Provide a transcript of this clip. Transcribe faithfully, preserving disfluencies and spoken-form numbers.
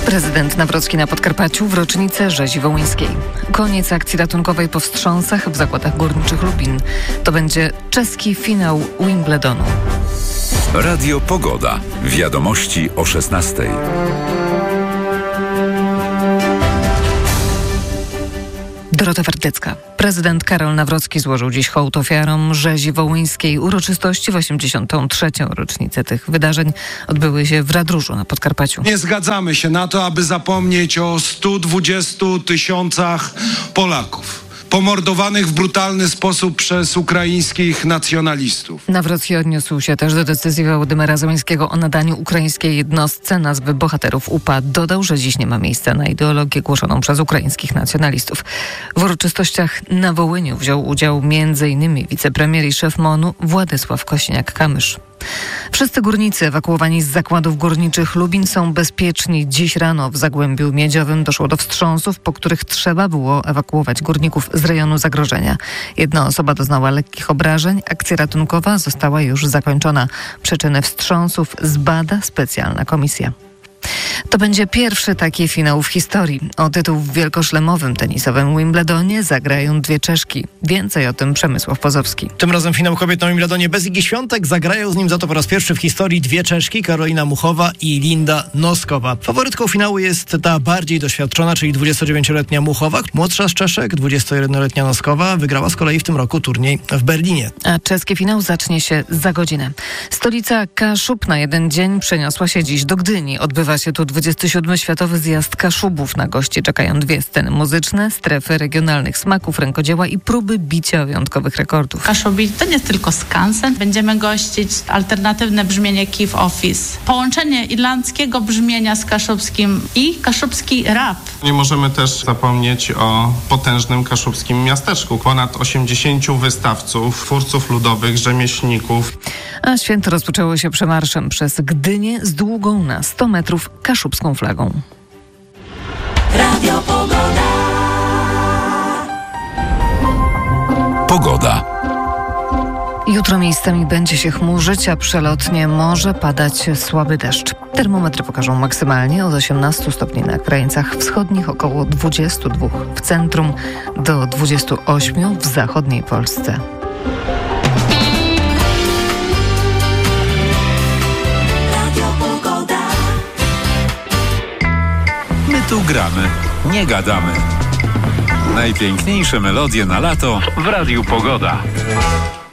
Prezydent Nawrocki na Podkarpaciu w rocznicę rzezi wołyńskiej. Koniec akcji ratunkowej po wstrząsach w zakładach górniczych Lubin. To będzie czeski finał Wimbledonu. Radio Pogoda. Wiadomości o szesnastej. Dorota Wardecka. Prezydent Karol Nawrocki złożył dziś hołd ofiarom rzezi wołyńskiej. Uroczystości w osiemdziesiątą trzecią rocznicę tych wydarzeń odbyły się w Radróżu na Podkarpaciu. Nie zgadzamy się na to, aby zapomnieć o stu dwudziestu tysiącach Polaków pomordowanych w brutalny sposób przez ukraińskich nacjonalistów. Nawrocki odniósł się też do decyzji Wołodymyra Zełenskiego o nadaniu ukraińskiej jednostce nazwy bohaterów U P A. Dodał, że dziś nie ma miejsca na ideologię głoszoną przez ukraińskich nacjonalistów. W uroczystościach na Wołyniu wziął udział między innymi wicepremier i szef M O N-u Władysław Kosiniak-Kamysz. Wszyscy górnicy ewakuowani z zakładów górniczych Lubin są bezpieczni. Dziś rano w Zagłębiu Miedziowym doszło do wstrząsów, po których trzeba było ewakuować górników z rejonu zagrożenia. Jedna osoba doznała lekkich obrażeń. Akcja ratunkowa została już zakończona. Przyczyny wstrząsów zbada specjalna komisja. To będzie pierwszy taki finał w historii. O tytuł w wielkoszlemowym tenisowym Wimbledonie zagrają dwie Czeszki. Więcej o tym Przemysław Pozowski. Tym razem finał kobiet na Wimbledonie bez Igi Świątek. Zagrają z nim za to po raz pierwszy w historii dwie Czeszki, Karolina Muchowa i Linda Noskowa. Faworytką finału jest ta bardziej doświadczona, czyli dwudziestodziewięcioletnia Muchowa. Młodsza z Czeszek, dwudziestojednoletnia Noskowa, wygrała z kolei w tym roku turniej w Berlinie. A czeski finał zacznie się za godzinę. Stolica Kaszub na jeden dzień przeniosła się dziś do Gdyni. Odbywa się tu dwudziesty siódmy Światowy Zjazd Kaszubów. Na gości czekają dwie sceny muzyczne, strefy regionalnych smaków, rękodzieła i próby bicia wyjątkowych rekordów. Kaszubi to nie tylko skansen. Będziemy gościć alternatywne brzmienie Kiev Office. Połączenie irlandzkiego brzmienia z kaszubskim i kaszubski rap. Nie możemy też zapomnieć o potężnym kaszubskim miasteczku. Ponad osiemdziesięciu wystawców, twórców ludowych, rzemieślników. A święto rozpoczęło się przemarszem przez Gdynię z długą na sto metrów kaszubską flagą. Radio Pogoda. Pogoda. Jutro miejscami będzie się chmurzyć, a przelotnie może padać słaby deszcz. Termometry pokażą maksymalnie od osiemnastu stopni na krańcach wschodnich, około dwudziestu dwóch w centrum, do dwudziestu ośmiu w zachodniej Polsce. My tu gramy, nie gadamy. Najpiękniejsze melodie na lato w Radiu Pogoda.